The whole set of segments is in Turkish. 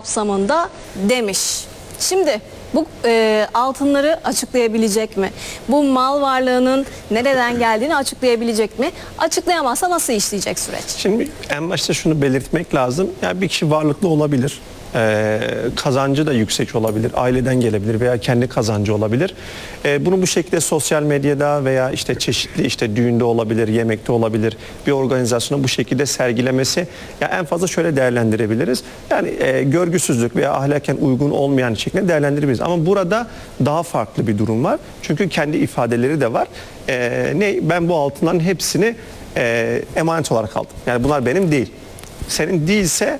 kapsamında demiş. Şimdi bu altınları açıklayabilecek mi? Bu mal varlığının nereden geldiğini açıklayabilecek mi? Açıklayamazsa nasıl işleyecek süreç? Şimdi en başta şunu belirtmek lazım. Yani bir kişi varlıklı olabilir. Kazancı da yüksek olabilir, aileden gelebilir veya kendi kazancı olabilir. Bunu bu şekilde sosyal medyada veya işte çeşitli düğünde olabilir, yemekte olabilir, bir organizasyona bu şekilde sergilemesi ya en fazla şöyle değerlendirebiliriz. Yani görgüsüzlük veya ahlaken uygun olmayan şekilde değerlendirebiliriz. Ama burada daha farklı bir durum var. Çünkü kendi ifadeleri de var. Ben bu altınların hepsini emanet olarak aldım. Yani bunlar benim değil. Senin değilse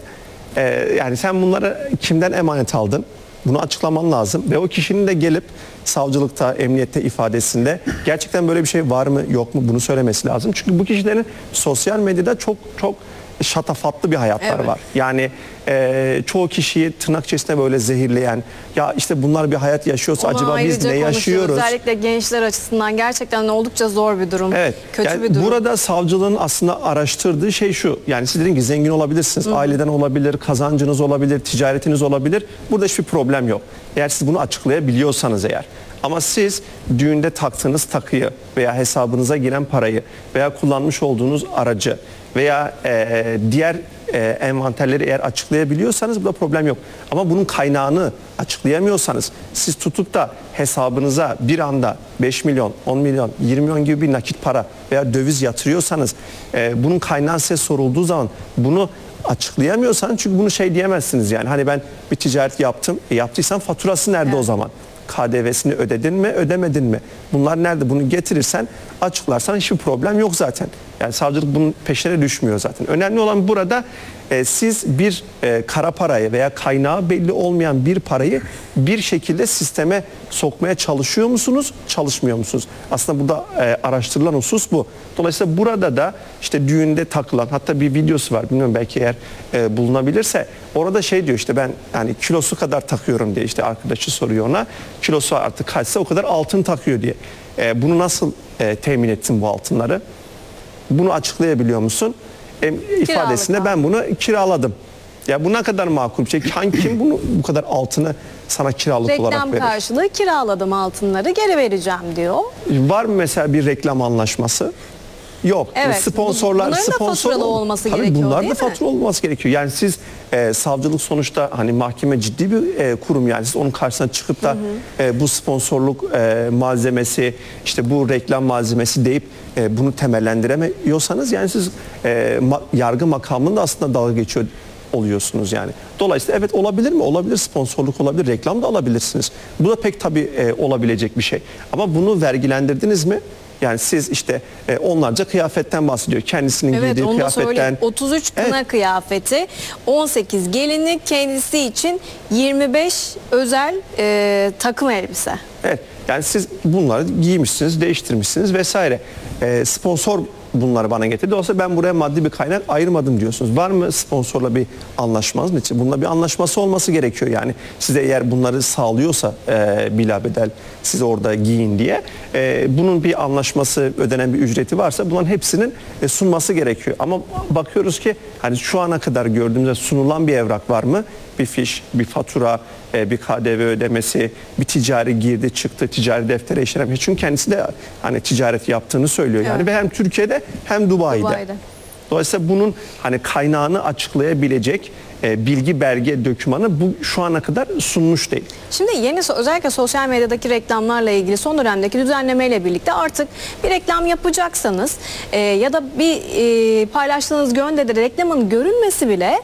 yani sen bunları kimden emanet aldın? Bunu açıklaman lazım ve o kişinin de gelip savcılıkta, emniyette ifadesinde gerçekten böyle bir şey var mı yok mu bunu söylemesi lazım. Çünkü bu kişilerin sosyal medyada çok şatafatlı bir hayatları var. Yani çoğu kişiyi tırnak içerisinde böyle zehirleyen, ya işte bunlar bir hayat yaşıyorsa Onu acaba biz ne yaşıyoruz? Özellikle gençler açısından gerçekten oldukça zor bir durum. Evet. Kötü Yani bir durum. burada savcılığın aslında araştırdığı şey şu. Yani siz dediniz ki zengin olabilirsiniz. Aileden olabilir, kazancınız olabilir, ticaretiniz olabilir. Burada hiçbir problem yok. Eğer siz bunu açıklayabiliyorsanız eğer. Ama siz düğünde taktığınız takıyı veya hesabınıza giren parayı veya kullanmış olduğunuz aracı veya diğer envanterleri eğer açıklayabiliyorsanız burada problem yok. Ama bunun kaynağını açıklayamıyorsanız siz tutup da hesabınıza bir anda 5 milyon, 10 milyon, 20 milyon gibi bir nakit para veya döviz yatırıyorsanız bunun kaynağı size sorulduğu zaman bunu açıklayamıyorsanız çünkü bunu diyemezsiniz yani hani ben bir ticaret yaptım. Yaptıysan faturası nerede o zaman? KDV'sini ödedin mi, ödemedin mi? Bunlar nerede? Bunu getirirsen, açıklarsan hiçbir problem yok zaten. Yani savcılık bunun peşine düşmüyor zaten. Önemli olan burada siz bir kara parayı veya kaynağı belli olmayan bir parayı bir şekilde sisteme sokmaya çalışıyor musunuz, çalışmıyor musunuz? Aslında burada araştırılan husus bu. Dolayısıyla burada da işte düğünde takılan, hatta bir videosu var, bilmiyorum belki eğer bulunabilirse, orada diyor işte ben yani kilosu kadar takıyorum diye, işte arkadaşı soruyor ona, kilosu artık kaçsa o kadar altın takıyor diye. Bunu nasıl temin ettin bu altınları? Bunu açıklayabiliyor musun? İfadesinde ben bunu kiraladım. Ya bu ne kadar makul bir şey? Kim bunu bu kadar altını sana kiralık olarak verir? Reklam karşılığı kiraladım altınları, geri vereceğim diyor. Var mı mesela bir reklam anlaşması? Yok. Evet. Sponsorlar, bunların da faturalı olması tabii gerekiyor, bunlar değil da mi? faturalı olması gerekiyor. Yani siz savcılık sonuçta hani mahkeme ciddi bir kurum, yani siz onun karşısına çıkıp da bu sponsorluk malzemesi, işte bu reklam malzemesi deyip bunu temellendiremiyorsanız yani siz yargı makamında aslında dalga geçiyor oluyorsunuz yani. Dolayısıyla evet, olabilir mi? Olabilir, sponsorluk olabilir, reklam da alabilirsiniz. Bu da pek tabii olabilecek bir şey. Ama bunu vergilendirdiniz mi? Yani siz işte onlarca kıyafetten bahsediyor. Kendisinin giydiği kıyafetten. 33 kına kıyafeti, 18 gelinlik, kendisi için 25 özel takım elbise. Evet. Yani siz bunları giymişsiniz, değiştirmişsiniz vesaire. Sponsor bunları bana getirdi. Dolayısıyla ben buraya maddi bir kaynak ayırmadım diyorsunuz. Var mı sponsorla bir anlaşmanız? Bununla bir anlaşması olması gerekiyor. Yani size eğer bunları sağlıyorsa bilabedel siz orada giyin diye, bunun bir anlaşması, ödenen bir ücreti varsa bunların hepsinin sunması gerekiyor. Ama bakıyoruz ki hani şu ana kadar gördüğümüzde sunulan bir evrak var mı? Bir fiş, bir fatura, bir KDV ödemesi, bir ticari girdi çıktı, ticari deftere işlem. Çünkü kendisi de hani ticaret yaptığını söylüyor yani, evet. ve hem Türkiye'de hem Dubai'de. Dolayısıyla bunun hani kaynağını açıklayabilecek bilgi, belge, dokümanı bu şu ana kadar sunmuş değil. Şimdi özellikle sosyal medyadaki reklamlarla ilgili son dönemdeki düzenlemeyle birlikte artık bir reklam yapacaksanız ya da bir paylaştığınız gönderide reklamın görünmesi bile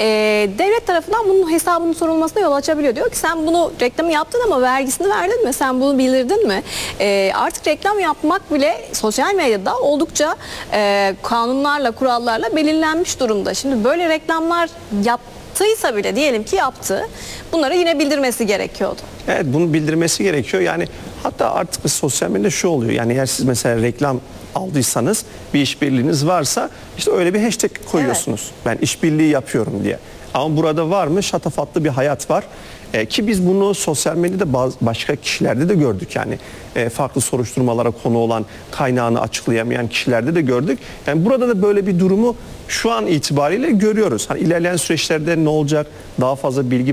devlet tarafından bunun hesabının sorulmasına yol açabiliyor. Diyor ki sen bunu reklamı yaptın ama vergisini verdin mi? Sen bunu bildirdin mi? Artık reklam yapmak bile sosyal medyada oldukça kanunlarla, kurallarla belirlenmiş durumda. Şimdi böyle reklamlar yaptıysa bile, diyelim ki yaptı, bunları yine bildirmesi gerekiyordu. Evet, bunu bildirmesi gerekiyor. Yani hatta artık sosyal medyada şu oluyor. Yani eğer siz mesela reklam aldıysanız, bir işbirliğiniz varsa işte öyle bir hashtag koyuyorsunuz. Evet. Ben işbirliği yapıyorum diye. Ama burada var mı? Şatafatlı bir hayat var. Ki biz bunu sosyal medyada başka kişilerde de gördük. Yani farklı soruşturmalara konu olan, kaynağını açıklayamayan kişilerde de gördük. Yani burada da böyle bir durumu şu an itibariyle görüyoruz. Hani ilerleyen süreçlerde ne olacak? Daha fazla bilgi